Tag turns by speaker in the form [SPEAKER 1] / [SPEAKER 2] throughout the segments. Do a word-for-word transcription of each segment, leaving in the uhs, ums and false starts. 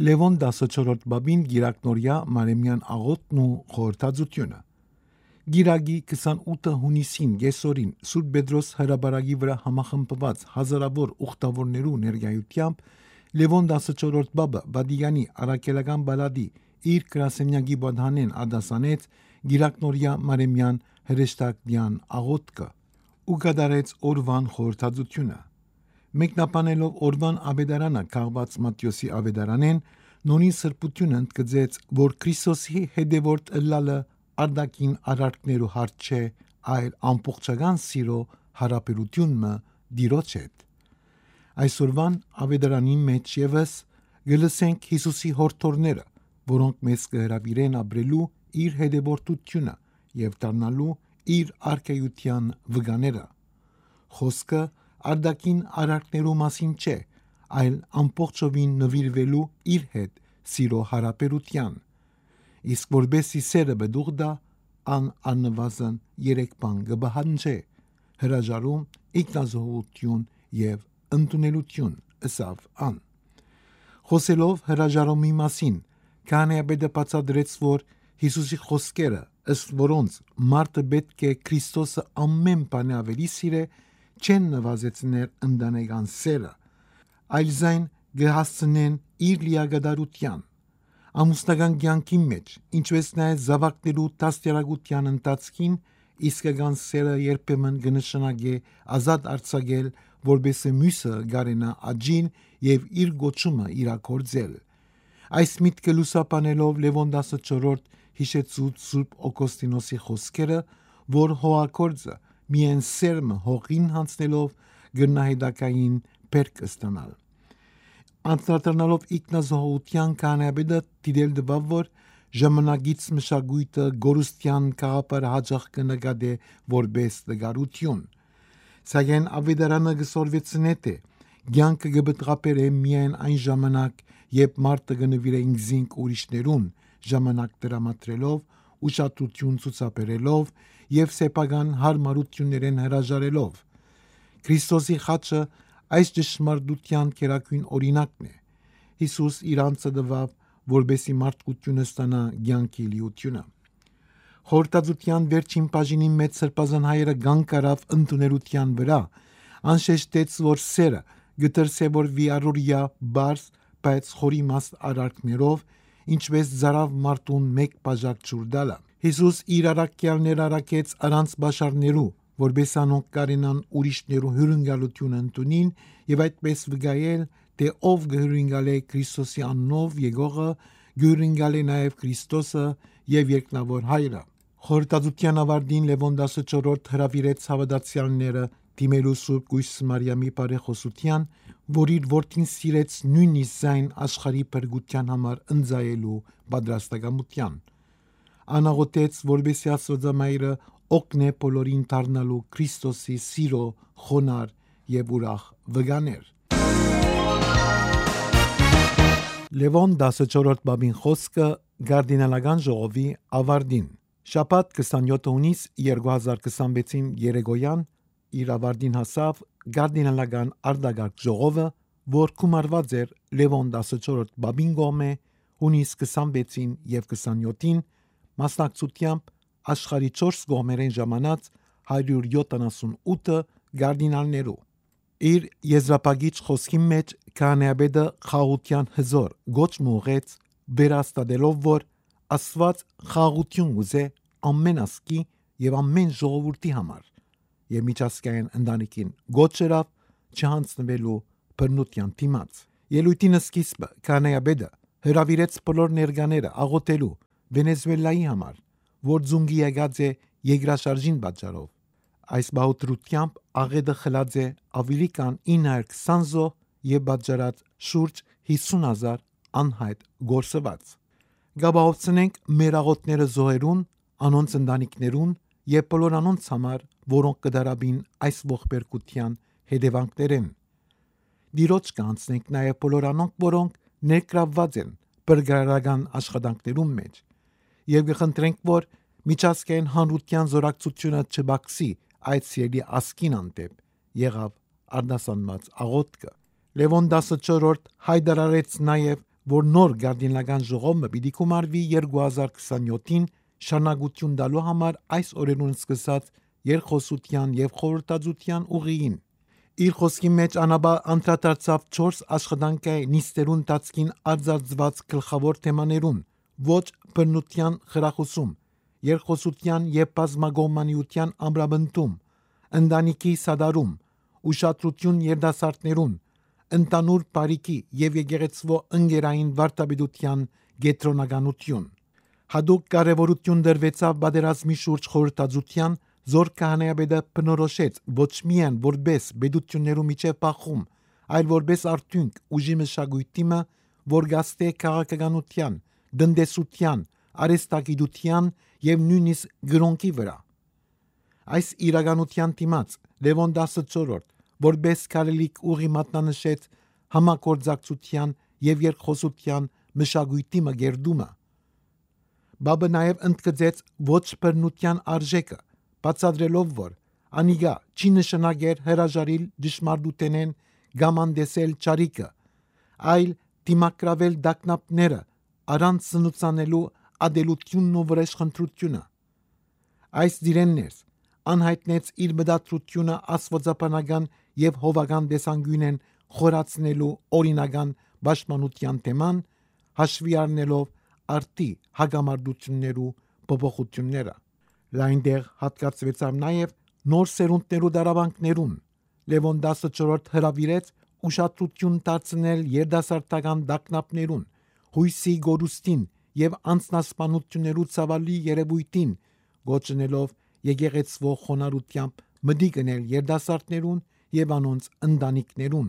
[SPEAKER 1] Լևոն տասնչորրորդ բաբին գիրակնորյա Մարեմյան աղոթն ու խորհրդածությունը։ Գիրագի քսանութ հունիսին գեսորին Սուրբ Պետրոս հրաբարագի վրա համախմբված հազարավոր ուխտավորներու ներկայությամբ Լևոն տասնչորրորդ բաբը Վատիկանի առաքելական բալադի իր գրասենյակի բադհանեն ադասանեց գիրակնորյա Մարեմյան հրեշտակյան աղոթքը ու կատարեց օրվան խորհրդածությունը։ Մեկնաբանելով օրվան ավետարանը քաղված Մատթեոսի ավետարանեն նորին սրբությունը ընդգծեց, որ Քրիստոսի հետևորդ ըլլալը արդակին արարքներու հարց չէ, այլ ամբողջական սիրո հարաբերությունը Տիրոջ հետ։ Այսօրվան ավետարանի մեջ եւս գլսենք Հիսուսի հորդորները, որոնք մեզ կհրավիրեն ապրելու իր հետևորդությունը եւ դառնալու իր արքայության վկաները։ Խոսքը արդակին արարքներու մասին չէ, այլ ամբողջովին նվիրվելու իր հետ սիրո հարաբերության։ Իսկ որբեսի սերը բդուղդա ան աննվազն երեք բան կբահանջե՝ հրաժարում, ինքնազոհություն եւ ընդունելություն, ըսավ ան։ Խոսելով հրաժարումի մասին, քահանայապետը բացատրեց, որ Հիսուսի խոսքերը, ըստ որոնց մարդը պետք է Քրիստոսը ամեն բան ավելի սիրե, չեն նվազեցնել ընտանեկան սերը, այլ զայն կհասցնեն իր լիագադարության։ Ամուսնական կյանքի մեջ, ինչպես նաև զավակներու դաստիարակության ընթացքին, իսկական սերը երբեմն կնշանակե ազատ արձակել, որպեսզի մյուսը գարենա աճին եւ իր գոչումը իրագործել։ Այս միտքը լուսաբանելով Լևոն տասնչորրորդ հիշեցուց Սուրբ Օգոստինոսի խոսքերը, որ հողագործը միայն սերմը հողին հանձնելով գնահետակային բերք ստանալ։ Անդրադառնալով ինքնազոհության քահանայապետը դիտել տվավ, որ ժամանակից մշակույթը գորուստյան կաղապարը հաճախ կնկատե որպես տգարություն։ Սակայն ավետարանը կսորվեցնե թե կյանքը կբտղապեր է միայն այն ժամանակ, երբ մարդը կնվիրե ինքզինք ուրիշներուն, ժամանակ տրամադրելով, ուշադրություն ցուցաբերելով եւ սեփական հարմարություններեն հրաժարելով։ Քրիստոսի խաչը այս ճշմարտության քերակույն օրինակն է։ Հիսուս իր անձը տվավ, որբեսի մարդկությունը ստանա կյանքի լիությունը։ Խորհրդածության վերջին բաժինի մեջ սրբազան հայերը կանգ առավ ընդունելության վրա, անշեշտեց, որ սերը գտրսեւորվի առօրյա բարձ, բայց խորիմաստ արարքներով, ինչպես զարավ մարդուն մեկ բաժակ ջուր տալը։ Հիսուս իր առաքյալները առաքեց առանց բաշարներու, որպես անոնք կարենան ուրիշներու հյուրընկալությունը ընդունին եւ այդպես վկայել, թե ով գհյուրընկալե Քրիստոսի անունով եկողը, գհյուրընկալե նաեւ Քրիստոսը եւ երկնավոր հայրը։ Խորհրդածության ավարտին Լևոն տասնչորրորդ հրավիրեց հավատացյալները դիմելու Սուրբ Գույս Մարիամի բարեխոսության, որ իր որդին սիրեց նույնիսկ զայն աշխարհի փրկության համար ընձայելու պատրաստակամության։ Անաղոթեց, որպեսզի Աստվածամայրը օգնե բոլորին դառնալու Քրիստոսի սիրո խոնար եւ ուրախ վկաներ։ Լևոն տասնչորրորդ բաբին խոսքը Գարդինալական ժողովի ավարտին։ Շաբաթ քսանյոթ հունիս երկու հազար քսանվեցին երեկոյան իր ավարտին հասավ Գարդինալական արտագաղթ ժողովը, որ գումարված էր Լևոն տասնչորրորդ բաբին կողմէ հունիս քսանվեցին եւ քսանյոթին մասնակցությամբ աշխարհի չորս կողմերեն ժամանած հարյուր յոթանասունութ գարդինալներու։ Իր եզրափակիչ խոսքի մեջ քահանայապետը խաղաղության հզոր գոչ մուղեց, վերաստատելով, որ Աստված խաղաղություն ուզե ամեն ազգի եւ ամեն ժողովրդի համար եւ միջազգային ընտանիքին գոչերավ չհանձնվելու բռնության դիմաց։ Ելույթին սկիզբը քահանայապետը հրավիրեց բոլոր ներկաները աղոթելու Վենեսուելայի համար, որ ձունգի եկած է երկրաշարժին պատճառով։ Այս բաղադրությամբ աղետը խլած է ավելի քան ինը հարյուր քսան զոհ եւ պատճառած շուրջ հիսուն հազար անհայտ գործված։ Գաբահովցնենք մեր աղոթները զոհերուն, անոնց ընտանիքներուն եւ բոլոր անոնց համար, որոնք կդարաբին այս ողբերգության հետևանքներեն։ Դիրոջ կանցնենք նաեւ բոլոր անոնք, որոնք ներգրավված են բրգարական աշխատանքներում մեջ եւ կխնդրենք, որ միջազգային հանրության զորակցությունը չբացի այդ սիրելի ասկին անտեպ եղավ արդասանված աղոթքը։ Լևոն տասնչորրորդ հայտարարեց նաեւ, որ նոր գարդինական ժողովը պիտի կոմարվի երկու հազար քսանյոթին շարունակություն տալու համար այս օրերուն սկսած երկխոսության եւ խորհրդածության ուղիին։ Իր խոսքի մեջ անաբա անդրադարձավ չորս աշխատանքային նիստերուն տածքին արձարծված գլխավոր թեմաներուն՝ ոչ բռնության խրախուսում, երկխոսության եւ բազմագոմանիության ամրապնդում, ընտանիքի սադարում, ուշադրություն երիտասարդներուն, ընդանուր բարիքի եւ եկեղեցվո ընկերային վարդապետության գետրոնականություն։ Հadoop կարևորություն դրվեցավ պատերազմի շուրջ խորհրդածության, զոր քահանայապետը բնորոշեց ոչ միայն որպես պետություններու միջև բախում, այլ որպես արդյունք ուժի մշակույթի, որ գաստե քաղաքականության, տնտեսության, արհեստագիտության եւ նույնիսկ գրոնքի վրա։ Այս իրականության դիմաց Լևոն տասնչորրորդ որպես քարելիք ուղի մատնանշեց համագործակցության եւ երկխոսության մշակույթի մգերդումը։ Բաբը նաեւ ընդգծեց ոչ բռնության արժեքը, բացատրելով, որ անիգա չի նշանակեր հրաժարիլ դժմարտութենեն կամ անդեսել ճարիքը, այլ դիմակրավել դակնապները առանց սնուցանելու ադելությունն ու վրեժխնդրությունը։ Այս դիրեններս անհայտնեց իր մտադրությունը աստվածաբանական եւ հովական տեսանկյունեն խորացնելու օրինական պաշտպանության թեման, հաշվի առնելով արտի հագամարտություններու փոփոխությունները։ Լայնդեղ հատկացվեցավ նաեւ նոր սերունդներու դարավանքներուն։ Լևոն տասնչորրորդ հրավիրեց ուշադրություն դարձնել երիտասարդական դակնապներուն, հույսի գորուստին եւ անձնասպանություններու ցավալի երևույթին, գոչնելով եկեղեցվո խոնարհությամբ մդիկնել երիտասարդներուն եւ անոնց ընտանիքներուն։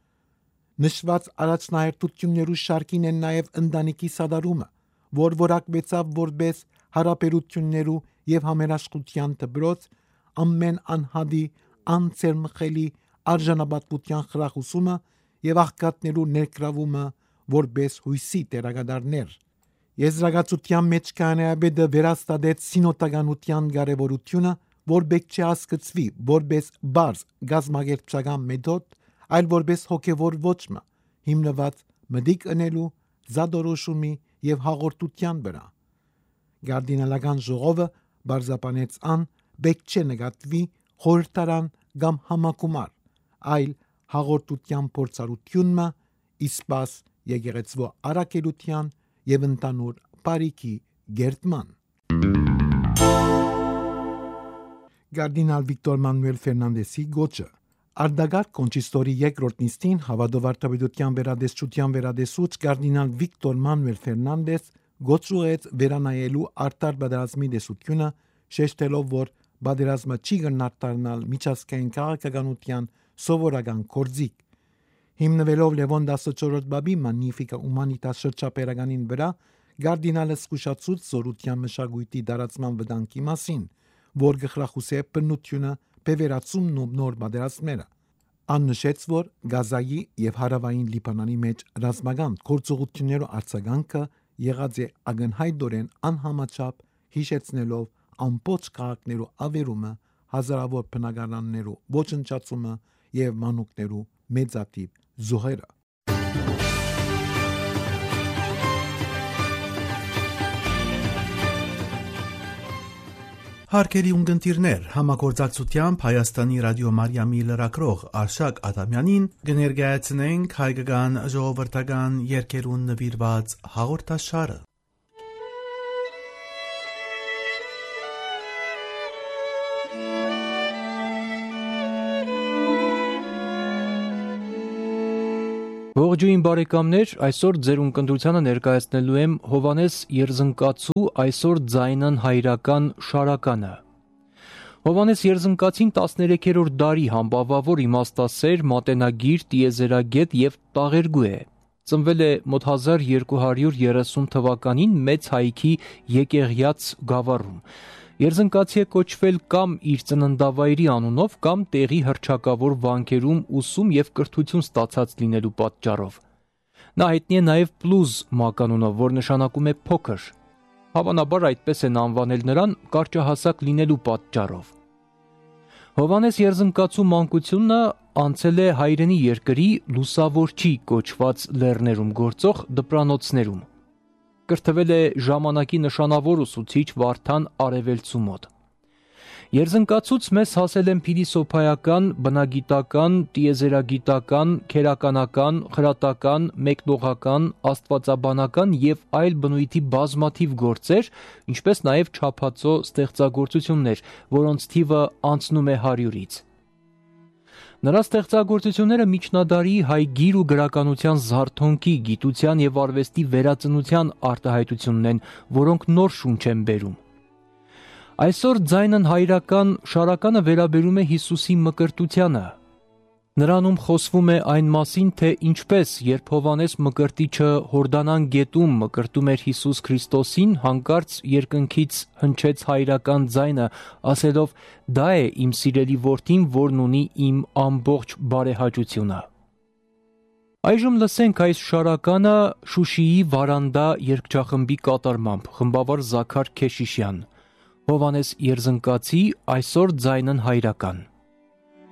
[SPEAKER 1] Նշված առաջնահերթություններու շարքին են նաեւ ընտանիքի սադարումը, որ որակվեցավ որպես հարաբերություններու եւ համերաշխության դպրոց, ամեն անհադի անցերմխելի արժանապատվության խրախուսումը եւ աղքատներու ներգրավումը որպես հույսի տերակատարներ։ Եզրակացության մեջ քահանայապետը վերաստատեց սինոդականության կարևորությունը, որ պետք չէ հասկացվի որպես բարձ գազմագերբչական մեթոդ, այլ որպես հոգևոր ոճմը, հիմնված մտիկ ընելու, զադորոշումի եւ հաղորդության վրա։ Գարդինալական ժողովը բարձրաբանեց ան պետք չէ նկատվի խորհրդարան կամ համակումար, այլ հաղորդության փորձառությունը, իսպաս եկեղեցվո առաքելության եւ ընդանուր բարիքի գերտման։ Գարդինալ Վիկտոր Մանուել Ֆերնանդեսի գոչը Արդագար կոնչիստորի երկրորդ նիստին հավատով վարդապետության վերադեսչության վերադեսուչ գարդինալ Վիկտոր Մանուել Ֆերնանդես գոչուեց վերանայելու արտար պատերազմի դեսությունը, շեշտելով, որ պատերազմը չի գնահատանալ միջազգային քաղաքականության սովորական կորձիկ։ Հիմնվելով Լևոն տասնչորրորդ բաբի Magnificat Humanitas շրջապերականին վրա, գարդինալը զսկուշացուց զորության մշակույթի դարացման վտանգի մասին, որ գխրախուսե բռնությունը, բևերացումն ու նոր պատերազմները։ Աննշեց, որ Գազայի եւ հարավային Լիբանանի մեջ ռազմական գործողություններու արձագանքը եղած է ակնհայտորեն անհամաչափ, հիշեցնելով ամբողջ քաղաքներու ավերումը, հազարավոր բնակարաններու ոչնչացումը եւ մանուկներու մեծատիպ զոհերը։
[SPEAKER 2] Հարկելի ունգընտիրներ, համագործակցությամբ Հայաստանի ռադիո Մարիամի լրագրող Արշակ Ադամյանին կներկայացնենք հայկական ժողովրդական երգերուն նվիրված հաղորդաշարը։
[SPEAKER 3] Ողջույն բարեկամներ, այսօր ձեր ունկնդրությանը ներկայացնելու եմ Հովանես Երզնկացու այսօր ձայնան հայրական շարականը։ Հովանես Երզնկացին տասներեքերորդ դարի համբավավոր իմաստասեր, մատենագիր, տիեզերագետ եւ տաղերգու է։ Ծնվել է մոտ հազար երկու հարյուր երեսուն թվականին Մեծ Հայքի Եկեղյաց գավառում։ Երզնկացի է կոչվել կամ իր ծննդավայրի անունով, կամ տեղի հռչակավոր վանքերում ուսում եւ կրթություն ստացած լինելու պատճառով։ Նա հայտնի է նաեւ Պլուզ մականունով, որ նշանակում է փոքր։ Հավանաբար այդպես են անվանել նրան կարճահասակ լինելու պատճառով։ Հովանես Երզնկացու մանկությունը անցել է հայրենի երկրի լուսավորչի կոչված լեռներում գործող դպրանոցներում։ Կրթվել է ժամանակի նշանավոր ուսուցիչ Վարդան Արևելցու մոտ։ Երզնկացուց մեզ հասել են փիլիսոփայական, բնագիտական, տիեզերագիտական, քերականական, խրատական, մեկնողական, աստվածաբանական և այլ բնույթի բազմաթիվ գործեր, ինչպես նաև չափածո ստեղծագործություններ, որոնց թիվը անցնում է հարյուրից։ Նրա ստեղծագործությունները միջնադարի հայ գիր ու գրականության զարթոնքի, գիտության և արվեստի վերածնության արտահայտությունն են, որոնք նոր շունչ են բերում։ Այսօր ձայնն հայրական շարականը վերաբերում է Հիսուսի մկրտությանը։ Նրանում խոսվում է այն մասին, թե ինչպես, երբ Հովանես Մկրտիչը Հորդանան գետում մկրտում էր Հիսուս Քրիստոսին, հանկարծ երկնքից հնչեց հայրական ձայնը, ասելով. «Դա է իմ սիրելի որդին, որն ունի իմ ամբողջ բարեհաճությունը»։ Այժմ լսենք այս շարականը Շուշիի Վարանդա երգչախմբի կատարմամբ, խմբավար Զաքար Քեշիշյան։ Հովանես Երզնկացի «Այսօր ձայնն հայրական»։